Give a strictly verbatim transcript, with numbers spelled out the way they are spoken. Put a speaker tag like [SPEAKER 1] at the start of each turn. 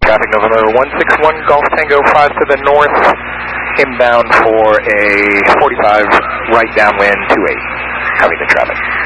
[SPEAKER 1] traffic, November one six one Golf Tango five to the north, inbound for a forty-five right downwind two eight. Copy the traffic.